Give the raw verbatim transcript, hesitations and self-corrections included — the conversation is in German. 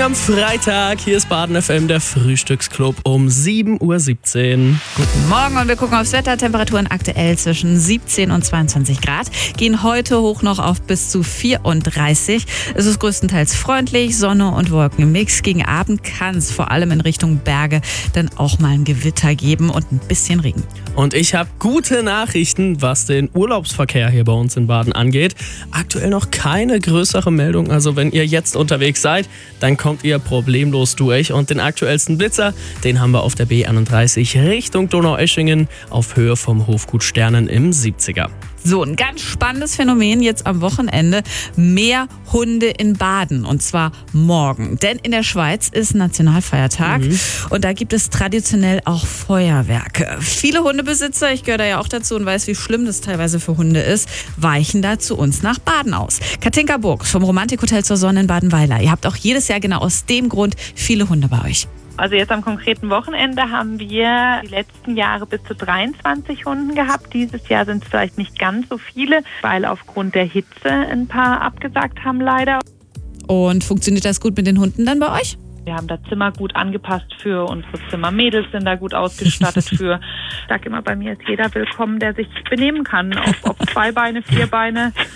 Morgen am Freitag. Hier ist Baden F M, der Frühstücksclub um sieben Uhr siebzehn. Guten Morgen und wir gucken aufs Wetter. Temperaturen aktuell zwischen siebzehn und zweiundzwanzig Grad. Gehen heute hoch noch auf bis zu vierunddreißig. Es ist größtenteils freundlich, Sonne und Wolken im Mix. Gegen Abend kann es vor allem in Richtung Berge dann auch mal ein Gewitter geben und ein bisschen Regen. Und ich habe gute Nachrichten, was den Urlaubsverkehr hier bei uns in Baden angeht. Aktuell noch keine größere Meldung. Also wenn ihr jetzt unterwegs seid, dann kommt ihr problemlos durch. Und den aktuellsten Blitzer, den haben wir auf der B einunddreißig Richtung Donaueschingen auf Höhe vom Hofgut Sternen im siebziger. So, ein ganz spannendes Phänomen jetzt am Wochenende. Mehr Hunde in Baden und zwar morgen. Denn in der Schweiz ist Nationalfeiertag mhm. und da gibt es traditionell auch Feuerwerke. Viele Hundebesitzer, ich gehöre da ja auch dazu und weiß, wie schlimm das teilweise für Hunde ist, weichen da zu uns nach Baden aus. Katinka Burg vom Romantikhotel zur Sonne in Badenweiler. Ihr habt auch jedes Jahr genau aus dem Grund viele Hunde bei euch. Also jetzt am konkreten Wochenende haben wir die letzten Jahre bis zu dreiundzwanzig Hunden gehabt. Dieses Jahr sind es vielleicht nicht ganz so viele, weil aufgrund der Hitze ein paar abgesagt haben leider. Und funktioniert das gut mit den Hunden dann bei euch? Wir haben das Zimmer gut angepasst für unsere Zimmer. Mädels sind da gut ausgestattet für. Ich sage immer, bei mir ist jeder willkommen, der sich benehmen kann. Ob, ob zwei Beine, vier Beine.